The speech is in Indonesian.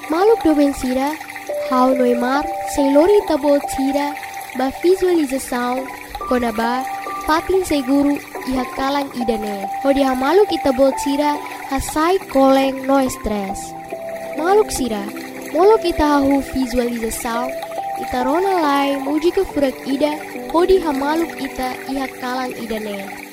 Maluk doben sira, hau noimar, sem lori tabot sira, ba visualização, konaba, patin seguro iha kalang idane. Hodi ha maluk itabot sira, hasai koleng no stress. Maluk sira, molok ita hahu visualização, ita rona lai muji ke furak ida, hodi ha maluk ita iha kalang idane.